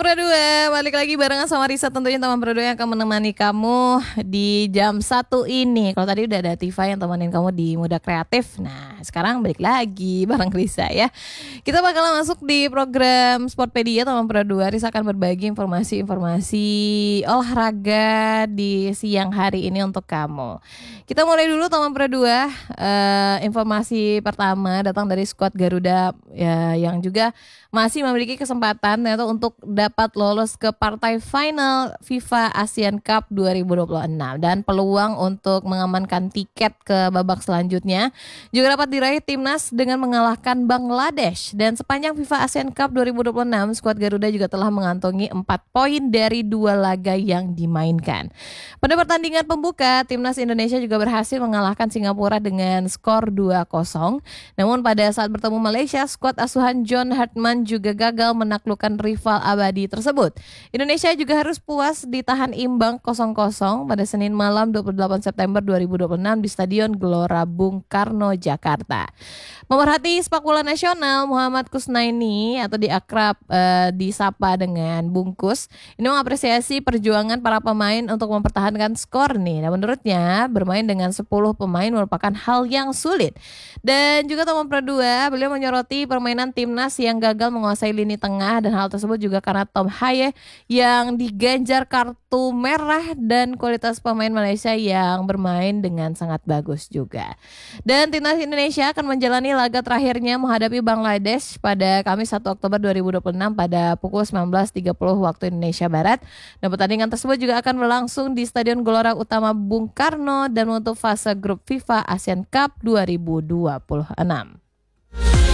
Pradua, balik lagi barengan sama Risa tentunya teman Pradua yang akan menemani kamu di jam 1 ini. Kalau tadi udah ada Tifa yang temenin kamu di Muda Kreatif. Nah, sekarang balik lagi bareng Risa ya. Kita bakalan masuk di program Sportpedia teman Pradua. Risa akan berbagi informasi-informasi olahraga di siang hari ini untuk kamu. Kita mulai dulu teman Pradua. Informasi pertama datang dari skuad Garuda ya, yang juga masih memiliki kesempatan ternyata untuk dapat lolos ke partai final FIFA Asian Cup 2026 dan peluang untuk mengamankan tiket ke babak selanjutnya juga dapat diraih timnas dengan mengalahkan Bangladesh. Dan sepanjang FIFA Asian Cup 2026 skuad Garuda juga telah mengantongi 4 poin dari 2 laga yang dimainkan. Pada pertandingan pembuka timnas Indonesia juga berhasil mengalahkan Singapura dengan skor 2-0. Namun pada saat bertemu Malaysia, skuad asuhan John Hartman juga gagal menaklukkan rival abadi tersebut. Indonesia juga harus puas ditahan imbang 0-0 pada Senin malam 28 September 2026 di Stadion Gelora Bung Karno, Jakarta. Pemerhati sepak bola nasional Muhammad Kusnaini atau disapa dengan Bungkus ini mengapresiasi perjuangan para pemain untuk mempertahankan skor nih. Nah, menurutnya bermain dengan 10 pemain merupakan hal yang sulit. Dan juga teman Pradua, beliau menyoroti permainan timnas yang gagal menguasai lini tengah dan hal tersebut juga karena Tom Haye yang diganjar kartu merah dan kualitas pemain Malaysia yang bermain dengan sangat bagus juga. Dan timnas Indonesia akan menjalani laga terakhirnya menghadapi Bangladesh pada Kamis 1 Oktober 2026 pada pukul 19.30 waktu Indonesia Barat. Dan pertandingan tersebut juga akan berlangsung di Stadion Gelora Utama Bung Karno dan untuk fase grup FIFA Asian Cup 2026.